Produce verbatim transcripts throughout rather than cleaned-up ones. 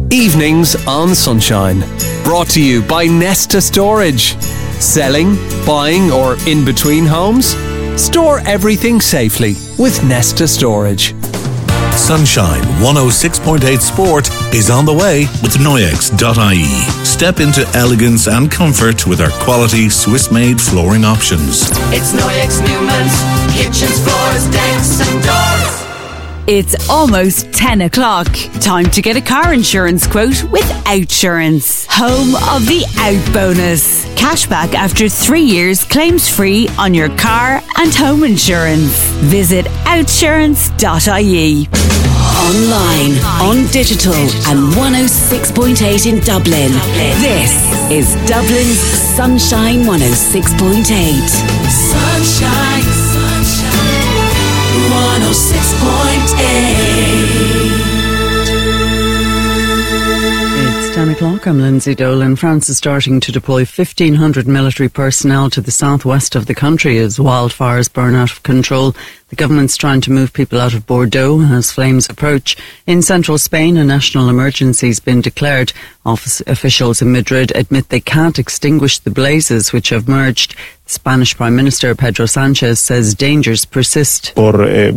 Evenings on Sunshine. Brought to you by Nesta Storage. Selling, buying or in between homes? Store everything safely with Nesta Storage. Sunshine one oh six point eight Sport is on the way with Noyex dot I E. Step into elegance and comfort with our quality Swiss-made flooring options. It's Noyex Newman's, kitchens, floors, decks and doors. It's almost ten o'clock. Time to get a car insurance quote with Outsurance. Home of the Out Bonus. Cashback after three years claims free on your car and home insurance. Visit outsurance dot I E. Online, on digital and one oh six point eight in Dublin. This is Dublin's Sunshine one oh six point eight. Sunshine, sunshine, one oh six point eight. It's ten o'clock. I'm Lindsay Dolan. France is starting to deploy fifteen hundred military personnel to the southwest of the country as wildfires burn out of control. The government's trying to move people out of Bordeaux as flames approach. In central Spain, a national emergency has been declared. Office officials in Madrid admit they can't extinguish the blazes which have merged. The Spanish Prime Minister Pedro Sanchez says dangers persist. We're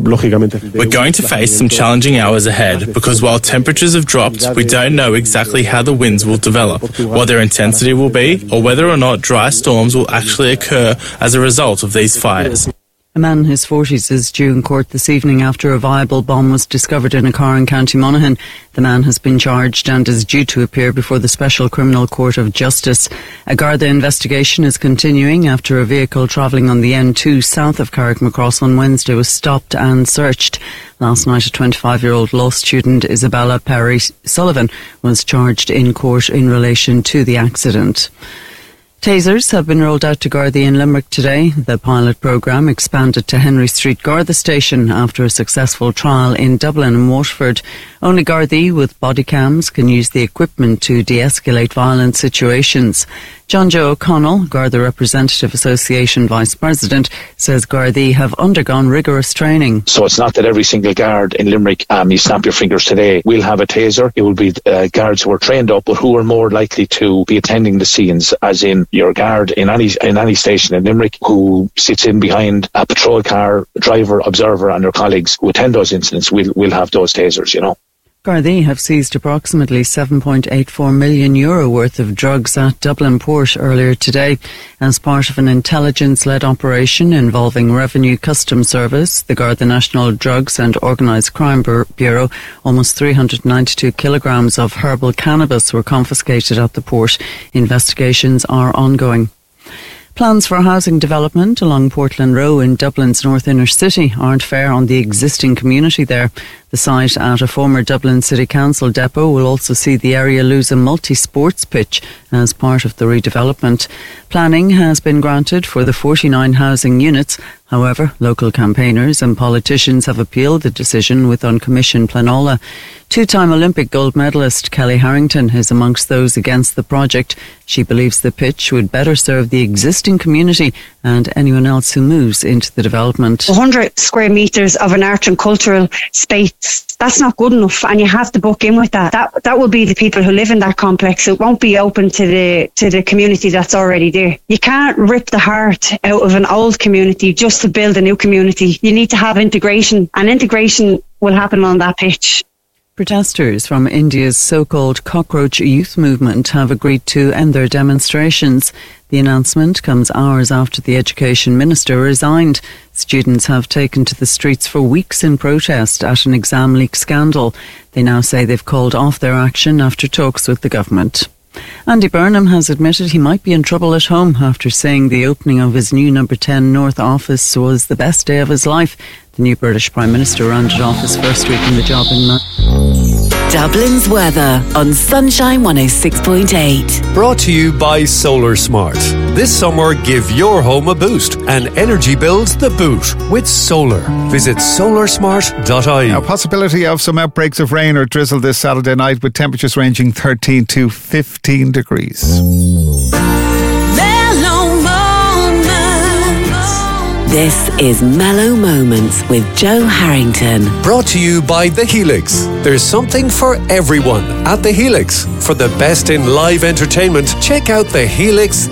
going to face some challenging hours ahead because while temperatures have dropped, we don't know exactly how the winds will develop, what their intensity will be, or whether or not dry storms will actually occur as a result of these fires. A man in his forties is due in court this evening after a viable bomb was discovered in a car in County Monaghan. The man has been charged and is due to appear before the Special Criminal Court of Justice. A Garda investigation is continuing after a vehicle travelling on the N two south of Carrickmacross on Wednesday was stopped and searched. Last night, a twenty-five-year-old law student, Isabella Perry Sullivan, was charged in court in relation to the accident. Tasers have been rolled out to Gardaí in Limerick today. The pilot programme expanded to Henry Street Garda Station after a successful trial in Dublin and Waterford. Only Gardaí with body cams can use the equipment to de-escalate violent situations. John Joe O'Connell, Garda Representative Association Vice President, says Gardaí have undergone rigorous training. So it's not that every single guard in Limerick, um, you snap your fingers today, will have a taser. It will be uh, guards who are trained up but who are more likely to be attending the scenes, as in your guard in any in any station in Limerick who sits in behind a patrol car, driver, observer and their colleagues who attend those incidents will will have those tasers, you know. Gardaí have seized approximately seven point eight four million euro worth of drugs at Dublin Port earlier today as part of an intelligence-led operation involving Revenue Customs Service, the Garda National Drugs and Organised Crime Bureau. Almost three hundred ninety-two kilograms of herbal cannabis were confiscated at the port. Investigations are ongoing. Plans for housing development along Portland Row in Dublin's North Inner City aren't fair on the existing community there. The site at a former Dublin City Council depot will also see the area lose a multi-sports pitch as part of the redevelopment. Planning has been granted for the forty-nine housing units. However, local campaigners and politicians have appealed the decision with uncommissioned planola. Two-time Olympic gold medalist Kelly Harrington is amongst those against the project. She believes the pitch would better serve the existing community and anyone else who moves into the development. one hundred square metres of an art and cultural space, that's not good enough, and you have to book in with that. That that will be the people who live in that complex. It won't be open to the to the community that's already there. You can't rip the heart out of an old community just to build a new community. You need to have integration, and integration will happen on that pitch. Protesters from India's so-called cockroach youth movement have agreed to end their demonstrations. The announcement comes hours after the education minister resigned. Students have taken to the streets for weeks in protest at an exam leak scandal. They now say they've called off their action after talks with the government. Andy Burnham has admitted he might be in trouble at home after saying the opening of his new Number ten North office was the best day of his life. The new British Prime Minister rounded off his first week in the job in May. Dublin's weather on Sunshine one oh six point eight. Brought to you by Solar Smart. This summer, give your home a boost and energy bills the boot with solar. Visit solar smart dot I E. Now, possibility of some outbreaks of rain or drizzle this Saturday night with temperatures ranging thirteen to fifteen degrees. This is Mellow Moments with Joe Harrington. Brought to you by The Helix. There's something for everyone at The Helix. For the best in live entertainment, check out the helix